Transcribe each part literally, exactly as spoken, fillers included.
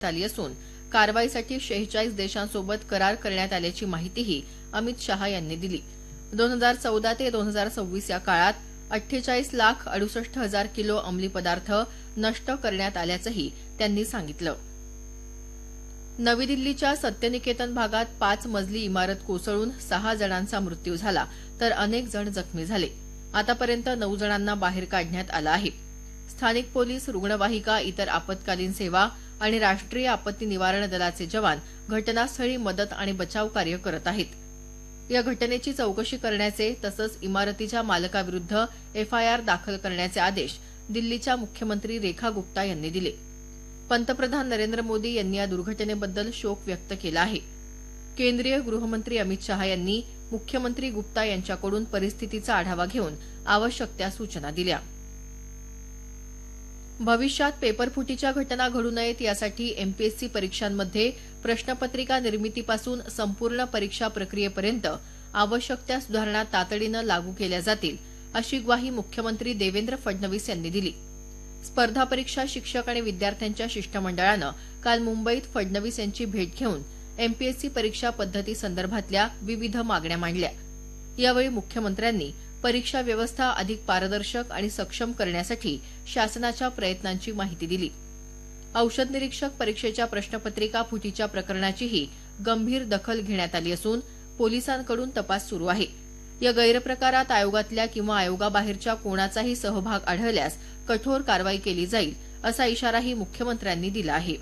आली असून कारवाईसाठी शेहेचाळीस देशांसोबत करार करण्यात आल्याची माहितीही अमित शहा यांनी दिली. दोन हजार चौदा ते दोन हजार सव्वीस या काळात अठ्ठेचाळीस लाख अडुसष्ट हजार किलो अंमली पदार्थ नष्ट करण्यात आल्याचंही त्यांनी सांगितलं. नवी दिल्लीच्या सत्यनिकेतन भागात पाच मजली इमारत कोसळून सहा जणांचा मृत्यू झाला तर अनेक जण जखमी झाले. आतापर्यंत नऊ जणांना बाहेर काढण्यात आलं आहे. स्थानिक पोलीस, रुग्णवाहिका, इतर आपत्कालीन सेवा आणि राष्ट्रीय आपत्ती निवारण दलाचे जवान घटनास्थळी मदत आणि बचाव कार्य करत आहेत. या घटनेची चौकशी करण्याचे तसंच इमारतीच्या मालकाविरुद्ध एफआयआर दाखल करण्याचे आदेश दिल्लीच्या मुख्यमंत्री रेखा गुप्ता यांनी दिले. पंतप्रधान नरेंद्र मोदी यांनी या दुर्घटनेबद्दल शोक व्यक्त केला आहे. केंद्रीय गृहमंत्री अमित शहा यांनी मुख्यमंत्री गुप्ता यांच्याकडून परिस्थितीचा आढावा घेऊन आवश्यक त्या सूचना दिल्या. भविष्यात पेपरफुटीच्या घटना घडू नयेत यासाठी एमपीएससी परीक्षांमध्ये प्रश्नपत्रिका निर्मितीपासून संपूर्ण परीक्षा प्रक्रियेपर्यंत आवश्यक त्या सुधारणा तातडीनं लागू केल्या जातील अशी ग्वाही मुख्यमंत्री देवेंद्र फडणवीस यांनी दिली. स्पर्धा परीक्षा शिक्षक आणि विद्यार्थ्यांच्या शिष्टमंडळानं काल मुंबईत फडणवीस यांची भेट घेऊन एमपीएससी परीक्षा पद्धती संदर्भातल्या विविध मागण्या मांडल्या. यावेळी मुख्यमंत्र्यांनी परीक्षा व्यवस्था अधिक पारदर्शक आणि सक्षम करण्यासाठी शासनाच्या प्रयत्नांची माहिती दिली. औषध निरीक्षक परीक्षेच्या प्रश्नपत्रिका फुटीच्या प्रकरणाचीही गंभीर दखल घेण्यात आली असून पोलिसांकडून तपास सुरू आहे. या गैरप्रकारात आयोगातल्या किंवा आयोगाबाहेरच्या कोणाचाही सहभाग आढळल्यास कठोर कारवाई केली जाईल असा इशाराही मुख्यमंत्र्यांनी दिला आहे.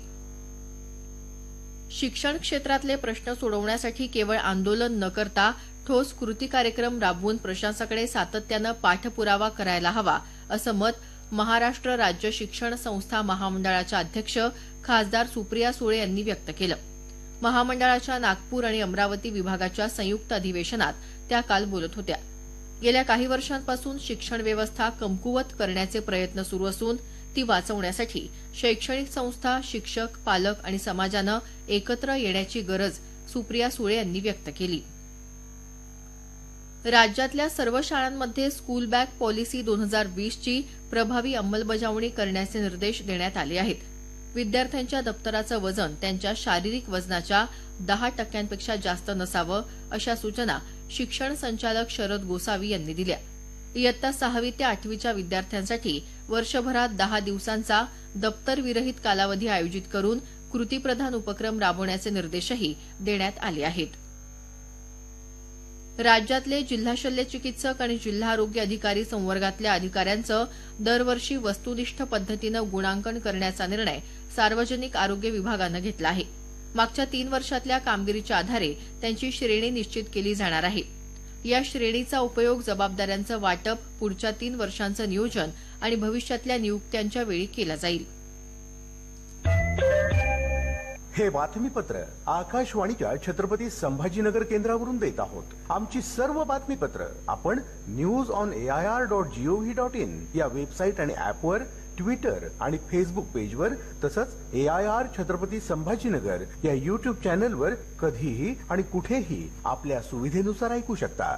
शिक्षण क्षेत्रातले प्रश्न सोडवण्यासाठी केवळ आंदोलन न करता ठोस कृती कार्यक्रम राबवून प्रशासनाकडे सातत्यानं पाठपुरावा करायला हवा असं मत महाराष्ट्र राज्य शिक्षण संस्था महामंडळाच्या अध्यक्ष खासदार सुप्रिया सुळे यांनी व्यक्त केलं. महामंडळाच्या नागपूर आणि अमरावती विभागाच्या संयुक्त अधिवेशनात त्या काल बोलत होत्या. गेल्या काही वर्षांपासून शिक्षण व्यवस्था कमकुवत करण्याचे प्रयत्न सुरू असून ती वाचवण्यासाठी शैक्षणिक संस्था, शिक्षक, पालक आणि समाजानं एकत्र येण्याची गरज सुप्रिया सुळे यांनी व्यक्त केली. राज्यातल्या सर्व शाळांमध्ये स्कूल बॅग पॉलिसी दोन हजार वीसची प्रभावी अंमलबजावणी करण्याचे निर्देश देण्यात आले आहेत. विद्यार्थ्यांच्या दप्तराचं वजन त्यांच्या शारीरिक वजनाच्या दहा टक्क्यांपेक्षा जास्त नसावं अशा सूचना शिक्षण संचालक शरद गोसावी यांनी दिल्या. इयत्ता सहावी ते आठवीच्या विद्यार्थ्यांसाठी वर्षभरात दहा दिवसांचा दप्तरविरहित कालावधी आयोजित करून कृतीप्रधान उपक्रम राबवण्याचे निर्देशही देण्यात आले आहेत. राज्यातले जिल्हा शल्य चिकित्सक आणि जिल्हा आरोग्य अधिकारी संवर्गातल्या अधिकाऱ्यांचं दरवर्षी वस्तुनिष्ठ पद्धतीनं गुणांकन करण्याचा निर्णय सार्वजनिक आरोग्य विभागानं घेतला आहे. मागच्या तीन वर्षातल्या कामगिरीच्या आधारे त्यांची श्रेणी निश्चित केली जाणार आहे. या श्रेणीचा उपयोग जबाबदाऱ्यांचं वाटप, पुढच्या तीन वर्षांचं नियोजन आणि भविष्यातल्या नियुक्त्यांच्या वेळी केला जाईल. हे बातमीपत्र आकाशवाणीच्या छत्रपती संभाजीनगर केंद्रावरून देत आहोत. आमची सर्व बातमीपत्र आपण news on AIR dot G O V dot in या वेबसाईट आणि ऍपवर, ट्विटर आणि फेसबुक पेजवर तसंच एआयआर छत्रपती संभाजीनगर या युट्यूब चॅनलवर कधीही आणि कुठेही आपल्या सुविधेनुसार ऐकू शकता.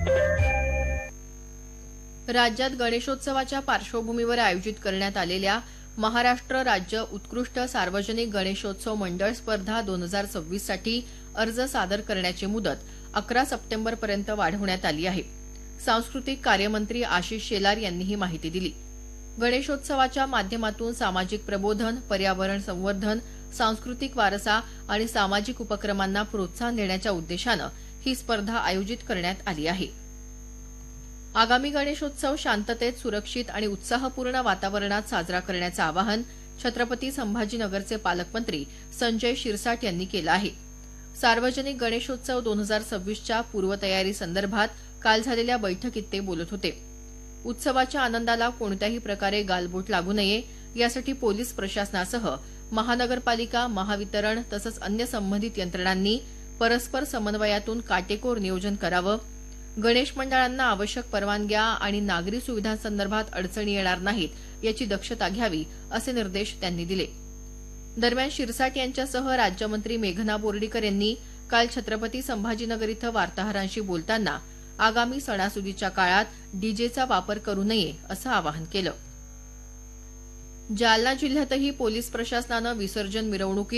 राज्यात गणेशोत्सवाच्या पार्श्वभूमीवर आयोजित करण्यात आलेल्या महाराष्ट्र राज्य उत्कृष्ट सार्वजनिक गणेशोत्सव मंडळ स्पर्धा दोन हजार सव्वीस साठी अर्ज सादर करण्याची मुदत अकरा सप्टेंबरपर्यंत वाढवण्यात आली आहे. सांस्कृतिक कार्यमंत्री आशिष शेलार यांनी ही माहिती दिली. गणेशोत्सवाच्या माध्यमातून सामाजिक प्रबोधन, पर्यावरण संवर्धन, सांस्कृतिक वारसा आणि सामाजिक उपक्रमांना प्रोत्साहन देण्याच्या उद्देशानं ही स्पर्धा आयोजित करण्यात आली आहे. आगामी गणेशोत्सव शांततेत, सुरक्षित आणि उत्साहपूर्ण वातावरणात साजरा करण्याचं आवाहन छत्रपती संभाजीनगरचे पालकमंत्री संजय शिरसाट यांनी केलं आहे. सार्वजनिक गणेशोत्सव दोन हजार सव्वीसच्या पूर्वतयारी संदर्भात काल झालेल्या बैठकीत ते बोलत होते. उत्सवाच्या आनंदाला कोणत्याही प्रकारे गालबोट लागू नये यासाठी पोलीस प्रशासनासह महानगरपालिका, महावितरण तसंच अन्य संबंधित यंत्रणांनी परस्पर समन्वयातून काटेकोर नियोजन करावं. गणेश मंडळांना आवश्यक परवानग्या आणि नागरी सुविधांसंदर्भात अडचणी येणार नाहीत याची दक्षता घ्यावी असे निर्देश त्यांनी दिले. दरम्यान शिरसाट यांच्यासह राज्यमंत्री मेघना बोर्डीकर यांनी काल छत्रपती संभाजीनगर इथं वार्ताहरांशी बोलताना आगामी सणासुदीच्या काळात डीजेचा वापर करू नये असं आवाहन केलं. जालना जिल्ह्यातही पोलीस प्रशासनानं विसर्जन मिरवणुकीत